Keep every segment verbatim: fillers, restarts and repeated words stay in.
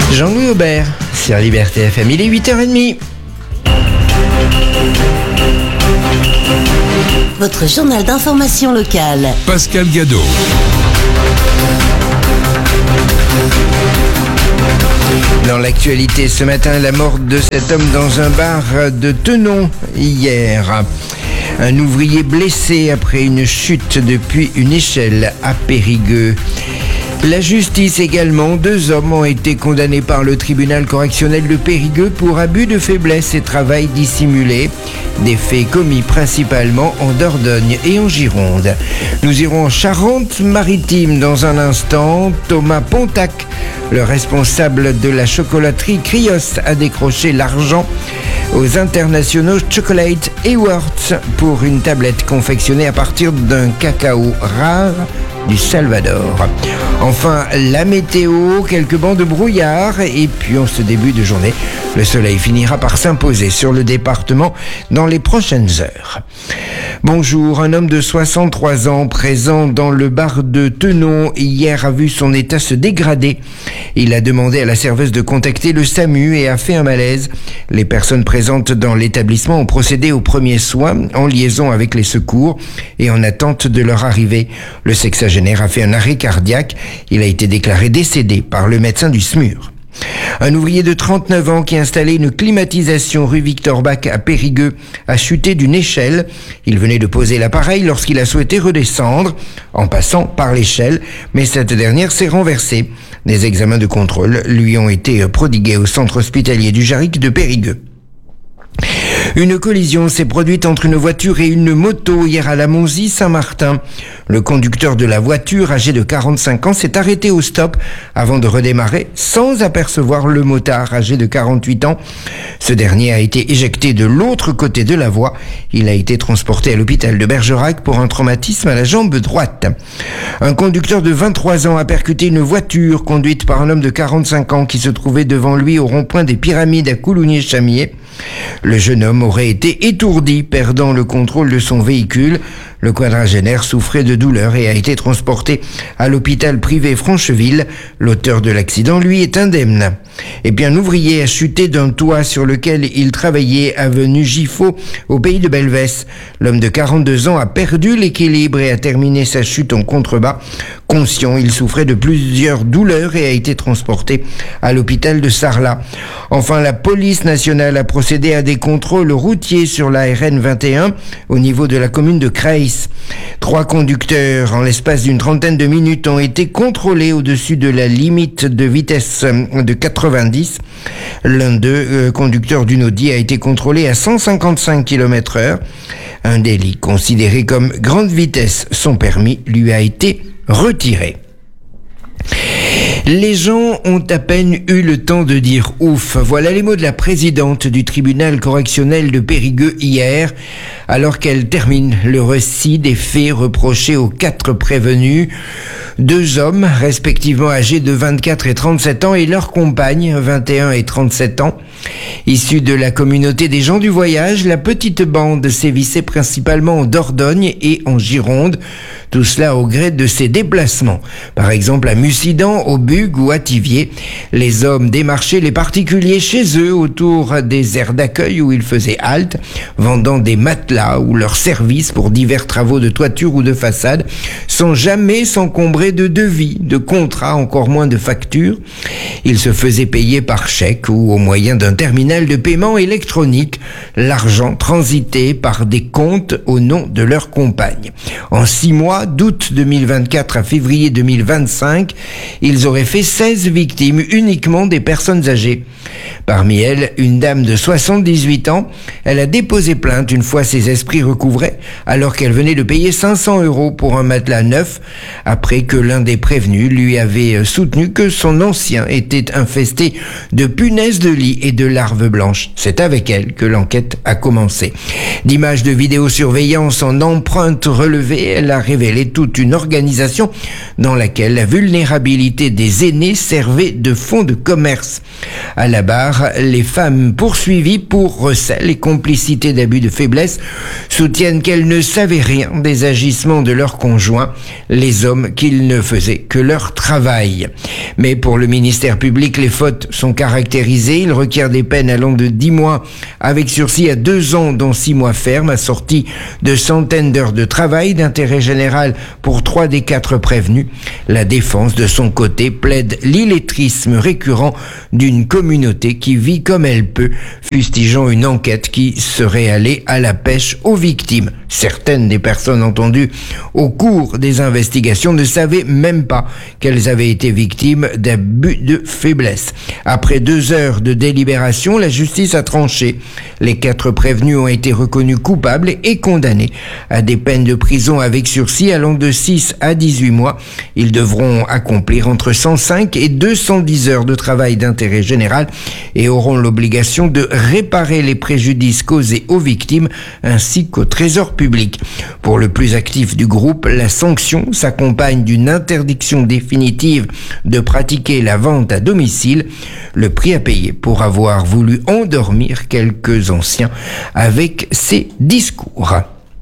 Jean-Louis Aubert sur Liberté F M, il est huit heures trente. Votre journal d'information locale. Pascal Gadot. Dans l'actualité ce matin, la mort de cet homme dans un bar de Tenon hier. Un ouvrier blessé après une chute depuis une échelle à Périgueux. La justice également, deux hommes ont été condamnés par le tribunal correctionnel de Périgueux pour abus de faiblesse et travail dissimulé. Des faits commis principalement en Dordogne et en Gironde. Nous irons en Charente-Maritime dans un instant. Thomas Pontac, le responsable de la chocolaterie Krios, a décroché l'argent aux internationaux Chocolate Awards pour une tablette confectionnée à partir d'un cacao rare du Salvador. Enfin, la météo, quelques bancs de brouillard et puis en ce début de journée, le soleil finira par s'imposer sur le département dans les prochaines heures. Bonjour, un homme de soixante-trois ans présent dans le bar de Tenon hier a vu son état se dégrader. Il a demandé à la serveuse de contacter le SAMU et a fait un malaise. Les personnes présentes dans l'établissement ont procédé aux premiers soins en liaison avec les secours et en attente de leur arrivée. Le sexagénaire a fait un arrêt cardiaque. Il a été déclaré décédé par le médecin du SMUR. Un ouvrier de trente-neuf ans qui installait une climatisation rue Victor Bach à Périgueux a chuté d'une échelle. Il venait de poser l'appareil lorsqu'il a souhaité redescendre en passant par l'échelle, mais cette dernière s'est renversée. Des examens de contrôle lui ont été prodigués au centre hospitalier du Jarric de Périgueux. Une collision s'est produite entre une voiture et une moto hier à la Monzie-Saint-Martin. Le conducteur de la voiture, âgé de quarante-cinq ans, s'est arrêté au stop avant de redémarrer sans apercevoir le motard, âgé de quarante-huit ans. Ce dernier a été éjecté de l'autre côté de la voie. Il a été transporté à l'hôpital de Bergerac pour un traumatisme à la jambe droite. Un conducteur de vingt-trois ans a percuté une voiture conduite par un homme de quarante-cinq ans qui se trouvait devant lui au rond-point des Pyramides à Coulounier-Chamier. Le jeune homme aurait été étourdi, perdant le contrôle de son véhicule. Le quadragénaire souffrait de douleur et a été transporté à l'hôpital privé Francheville. L'auteur de l'accident, lui, est indemne. Et puis un ouvrier a chuté d'un toit sur lequel il travaillait avenue Giffot, au pays de Belvès. L'homme de quarante-deux ans a perdu l'équilibre et a terminé sa chute en contrebas. Conscient, il souffrait de plusieurs douleurs et a été transporté à l'hôpital de Sarlat. Enfin, la police nationale a procédé à des contrôles routiers sur la R N vingt et un au niveau de la commune de Creil. Trois conducteurs, en l'espace d'une trentaine de minutes, ont été contrôlés au-dessus de la limite de vitesse de quatre-vingt-dix. L'un d'eux, euh, conducteur d'une Audi, a été contrôlé à cent cinquante-cinq kilomètres heure. Un délit considéré comme grande vitesse, son permis lui a été retiré. Les gens ont à peine eu le temps de dire ouf. Voilà les mots de la présidente du tribunal correctionnel de Périgueux hier, alors qu'elle termine le récit des faits reprochés aux quatre prévenus. Deux hommes, respectivement âgés de vingt-quatre et trente-sept ans, et leurs compagnes, vingt et un et trente-sept ans. Issus de la communauté des gens du voyage, la petite bande sévissait principalement en Dordogne et en Gironde. Tout cela au gré de ses déplacements. Par exemple, à Mussidan, au Bugue ou à Thiviers, les hommes démarchaient les particuliers chez eux autour des aires d'accueil où ils faisaient halte, vendant des matelas ou leurs services pour divers travaux de toiture ou de façade, sans jamais s'encombrer de devis, de contrats, encore moins de factures. Ils se faisaient payer par chèque ou au moyen d'un terminal de paiement électronique, l'argent transité par des comptes au nom de leurs compagnes. En six mois, d'août deux mille vingt-quatre à février deux mille vingt-cinq, ils auraient fait seize victimes, uniquement des personnes âgées. Parmi elles, une dame de soixante-dix-huit ans. Elle a déposé plainte une fois ses esprits recouvrés, alors qu'elle venait de payer cinq cents euros pour un matelas neuf, après que l'un des prévenus lui avait soutenu que son ancien était infesté de punaises de lit et de larves blanches. C'est avec elle que l'enquête a commencé. D'images de vidéosurveillance en empreintes relevées, elle a révélé toute une organisation dans laquelle la vulnérabilité des des aînés servait de fonds de commerce. À la barre, les femmes poursuivies pour recel et complicité d'abus de faiblesse soutiennent qu'elles ne savaient rien des agissements de leurs conjoints, les hommes qu'ils ne faisaient que leur travail. Mais pour le ministère public, les fautes sont caractérisées. Il requiert des peines allant de dix mois avec sursis à deux ans, dont six mois ferme, assortis de centaines d'heures de travail d'intérêt général pour trois des quatre prévenus. La défense, de son côté, plaide l'illettrisme récurrent d'une communauté qui vit comme elle peut, fustigeant une enquête qui serait allée à la pêche aux victimes. Certaines des personnes entendues au cours des investigations ne savaient même pas qu'elles avaient été victimes d'abus de faiblesse. Après deux heures de délibération, la justice a tranché. Les quatre prévenus ont été reconnus coupables et condamnés à des peines de prison avec sursis allant de six à dix-huit mois. Ils devront accomplir entre cent cinq et deux cent dix heures de travail d'intérêt général et auront l'obligation de réparer les préjudices causés aux victimes ainsi qu'au trésor public. Pour le plus actif du groupe, la sanction s'accompagne d'une interdiction définitive de pratiquer la vente à domicile. Le prix à payer pour avoir voulu endormir quelques anciens avec ses discours.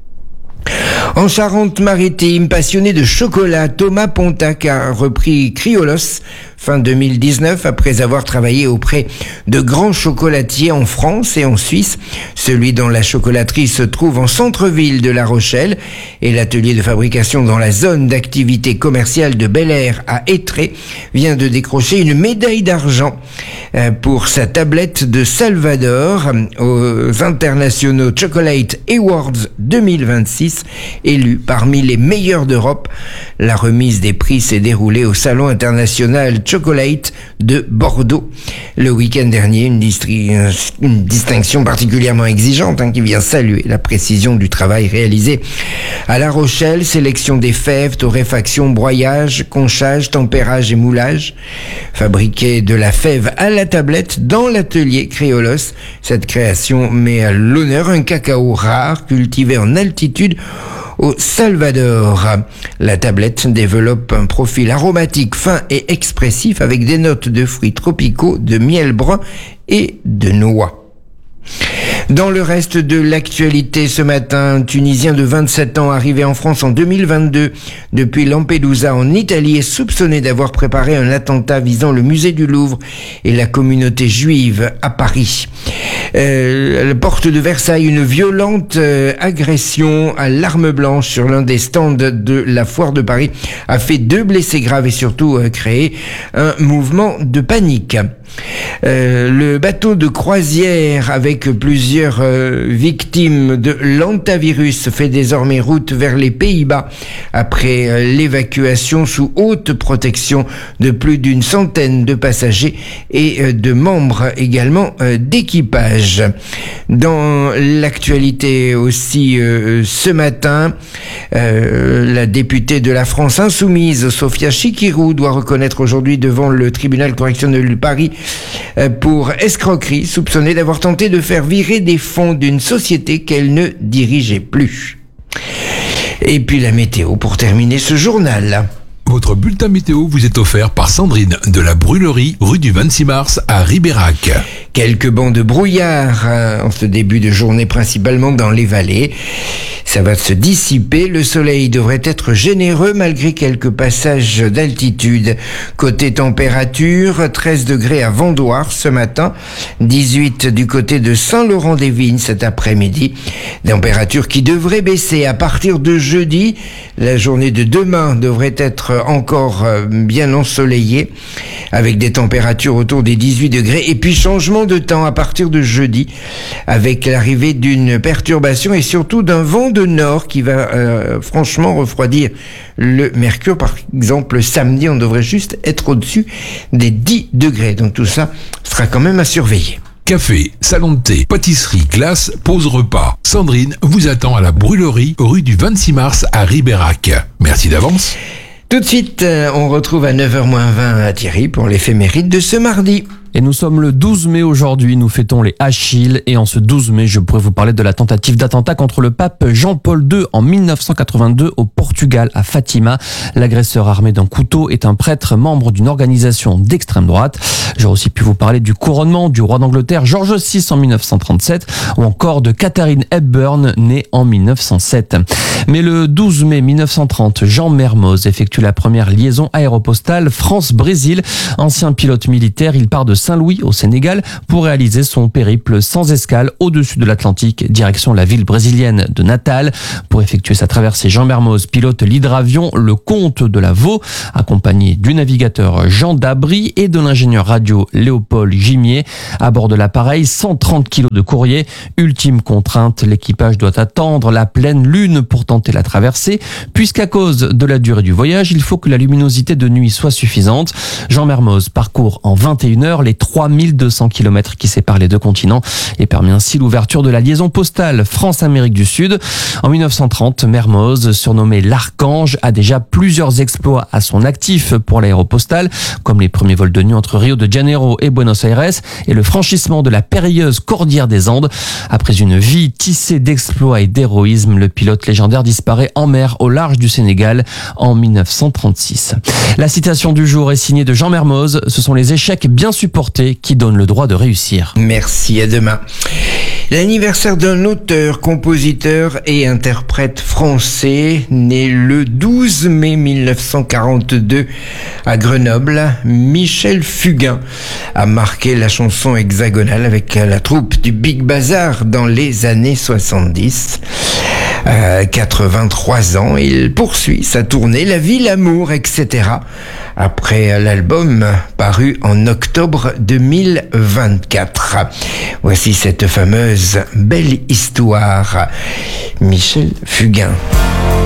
En Charente-Maritime, passionné de chocolat, Thomas Pontac a repris Criolos fin deux mille dix-neuf après avoir travaillé auprès de grands chocolatiers en France et en Suisse. Celui dont la chocolaterie se trouve en centre-ville de La Rochelle et l'atelier de fabrication dans la zone d'activité commerciale de Bel Air à Étré vient de décrocher une médaille d'argent pour sa tablette de Salvador aux internationaux Chocolate Awards deux mille vingt-six, élu parmi les meilleurs d'Europe. La remise des prix s'est déroulée au Salon international Chocolate de Bordeaux le week-end dernier, une, distri- une distinction particulièrement exigeante hein, qui vient saluer la précision du travail réalisé à La Rochelle. Sélection des fèves, torréfaction, broyage, conchage, tempérage et moulage. Fabriqué de la fève à la tablette dans l'atelier Criolos, cette création met à l'honneur un cacao rare cultivé en altitude au Salvador. La tablette développe un profil aromatique fin et expressif avec des notes de fruits tropicaux, de miel brun et de noix. Dans le reste de l'actualité ce matin, un Tunisien de vingt-sept ans arrivé en France en deux mille vingt-deux depuis Lampedusa en Italie est soupçonné d'avoir préparé un attentat visant le musée du Louvre et la communauté juive à Paris. Euh, à la porte de Versailles, une violente euh, agression à l'arme blanche sur l'un des stands de la foire de Paris a fait deux blessés graves et surtout euh, créé un mouvement de panique. Euh, le bateau de croisière avec plusieurs euh, victimes de l'hantavirus fait désormais route vers les Pays-Bas après euh, l'évacuation sous haute protection de plus d'une centaine de passagers et euh, de membres également euh, d'équipage. Dans l'actualité aussi euh, ce matin, euh, la députée de la France Insoumise, Sophia Chikirou, doit reconnaître aujourd'hui devant le tribunal correctionnel de Paris pour escroquerie, soupçonnée d'avoir tenté de faire virer des fonds d'une société qu'elle ne dirigeait plus. Et puis la météo pour terminer ce journal. Votre bulletin météo vous est offert par Sandrine de la Brûlerie, rue du vingt-six mars à Ribérac. Quelques bancs de brouillard hein, en ce début de journée, principalement dans les vallées. Ça va se dissiper. Le soleil devrait être généreux malgré quelques passages d'altitude. Côté température, treize degrés à Vendoire ce matin, dix-huit du côté de Saint-Laurent-des-Vignes cet après-midi. Température qui devrait baisser à partir de jeudi. La journée de demain devrait être encore bien ensoleillée avec des températures autour des dix-huit degrés. Et puis changement de temps à partir de jeudi avec l'arrivée d'une perturbation et surtout d'un vent de nord qui va euh, franchement refroidir le mercure. Par exemple, samedi, on devrait juste être au-dessus des dix degrés. Donc tout ça sera quand même à surveiller. Café, salon de thé, pâtisserie, glace, pause repas. Sandrine vous attend à la Brûlerie, rue du vingt-six mars à Ribérac. Merci d'avance. Tout de suite, on retrouve à neuf heures moins vingt Thierry pour l'éphéméride de ce mardi. Et nous sommes le douze mai aujourd'hui, nous fêtons les Achilles et en ce douze mai, je pourrais vous parler de la tentative d'attentat contre le pape Jean-Paul deux en mille neuf cent quatre-vingt-deux au Portugal, à Fatima. L'agresseur armé d'un couteau est un prêtre membre d'une organisation d'extrême droite. J'aurais aussi pu vous parler du couronnement du roi d'Angleterre George six en mille neuf cent trente-sept ou encore de Katharine Hepburn, née en mille neuf cent sept. Mais le douze mai mille neuf cent trente, Jean Mermoz effectue la première liaison aéropostale France-Brésil. Ancien pilote militaire, il part de Saint-Louis au Sénégal pour réaliser son périple sans escale au-dessus de l'Atlantique, direction la ville brésilienne de Natal. Pour effectuer sa traversée, Jean Mermoz pilote l'hydravion Le Comte de la Vaux, accompagné du navigateur Jean Dabry et de l'ingénieur radio Léopold Gimier. À bord de l'appareil, cent trente kilos de courrier. Ultime contrainte, l'équipage doit attendre la pleine lune pour tenter la traversée, puisqu'à cause de la durée du voyage, il faut que la luminosité de nuit soit suffisante. Jean Mermoz parcourt en vingt et une heures les trois mille deux cents kilomètres qui séparent les deux continents et permet ainsi l'ouverture de la liaison postale France-Amérique du Sud. En mille neuf cent trente, Mermoz, surnommé l'Archange, a déjà plusieurs exploits à son actif pour l'aéropostale, comme les premiers vols de nuit entre Rio de Janeiro et Buenos Aires et le franchissement de la périlleuse cordillère des Andes. Après une vie tissée d'exploits et d'héroïsme, le pilote légendaire disparaît en mer au large du Sénégal en mille neuf cent trente-six. La citation du jour est signée de Jean Mermoz. Ce sont les échecs bien supportés qui donnent le droit de réussir. Merci, à demain. L'anniversaire d'un auteur, compositeur et interprète français né le douze mai mille neuf cent quarante-deux à Grenoble, Michel Fugain a marqué la chanson hexagonale avec la troupe du Big Bazar dans les années soixante-dix. Euh, quatre-vingt-trois ans, il poursuit sa tournée La Vie, l'amour, et cetera après l'album paru en octobre deux mille vingt-quatre. Voici cette fameuse belle histoire. Michel Fugain.